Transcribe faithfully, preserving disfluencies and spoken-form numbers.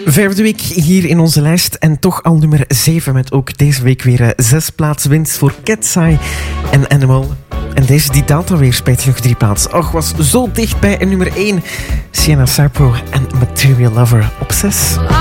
Vijfde week hier in onze lijst en toch al nummer zeven met ook deze week weer uh, zes plaatsen winst voor Cat's Eye en Animal. En deze die daalt alweer spijtig nog drie plaatsen. Och, was zo dicht bij nummer één. Sienna Sarpro en Material Lover op zes.